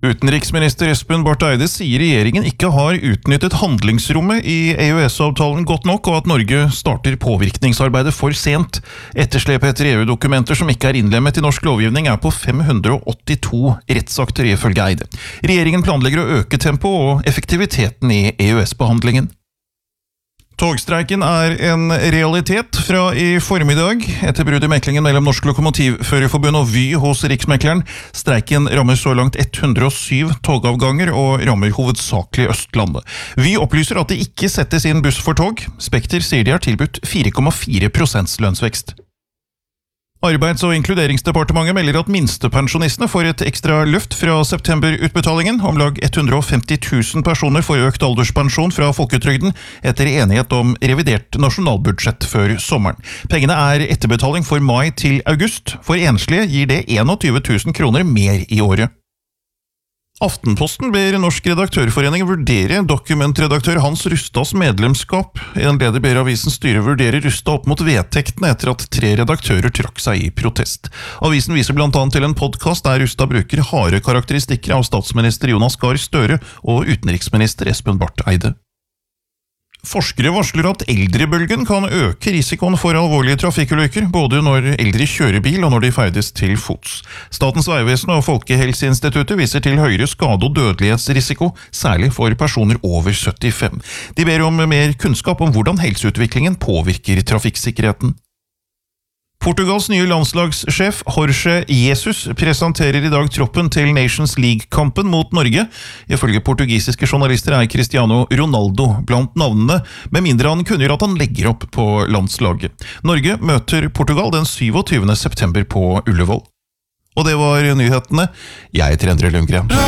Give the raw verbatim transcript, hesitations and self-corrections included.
Utenriksminister Espen Barth Eide sier regjeringen ikke har utnyttet handlingsrommet i E U S-avtalen godt nok, og at Norge starter påvirkningsarbeidet for sent. Etterslepet etter E U-dokumenter som ikke er innlemmet i norsk lovgivning er på fem hundre og åttito rettsakter ifølge Eide. Regjeringen planlegger å øke tempo og effektiviteten i E U S-behandlingen. Togstreiken er en realitet fra i formiddag, etter brudd i meklingen mellom Norsk Lokomotivførerforbund og Vy hos Riksmekleren. Streiken rammer så langt ett hundre og syv togavganger og rammer hovedsakelig Østlandet. Vy opplyser at det ikke settes inn buss for tog. Spekter sier de har tilbudt fire komma fire prosent lønnsvekst. Arbeids- og inkluderingsdepartementet melder at minstepensjonistene får et ekstra løft fra septemberutbetalingen. Om lag ett hundre og femti tusen personer får økt alderspensjon fra folketrygden etter enighet om revidert nasjonalbudsjett før sommeren. Pengene er etterbetaling for mai til august. For enslige gir det tjueen tusen kroner mer i året. Aftenposten ber Norsk Redaktørforening vurdere dokumentredaktør Hans Rustads medlemskap. En leder ber avisens styre vurdere Rustad opp mot vedtektene etter at tre redaktører trakk seg i protest. Avisen viser blant annet til en podcast der Rustad bruker harde karakteristikker av statsminister Jonas Gahr Støre og utenriksminister Espen Barth Eide. Forskere varsler at eldrebølgen kan øke risikoen for alvorlige trafikkulykker, både når eldre kjører bil og når de ferdes til fots. Statens vegvesen og Folkehelseinstituttet viser til høyere skade- og dødelighetsrisiko, særlig for personer over syttifem. De ber om mer kunnskap om hvordan helseutviklingen påvirker trafikksikkerheten. Portugals nye landslagssjef Jorge Jesus presenterer i dag troppen til Nations League-kampen mot Norge. Ifølge portugisiske journalister er Cristiano Ronaldo blant navnene, med mindre han kunngjør at han legger opp på landslaget. Norge møter Portugal den syvogtyvende september på Ullevål. Og det var nyhetene. Jeg heter Endre Lundgren.